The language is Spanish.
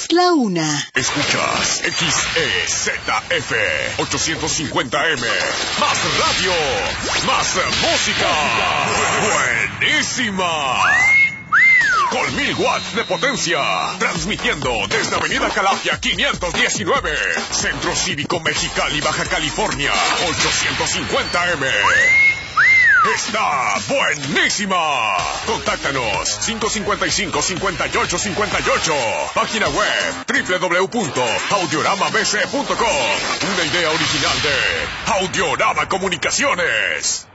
Es la una. Escuchas XEZF 850M. Más radio, más música. Buenísima. Con 1000 watts de potencia. Transmitiendo desde Avenida Calafia 519. Centro Cívico Mexicali, Baja California. 850M. ¡Está buenísima! Contáctanos 555-5858. Página web www.audioramabc.com. Una idea original de Audiorama Comunicaciones.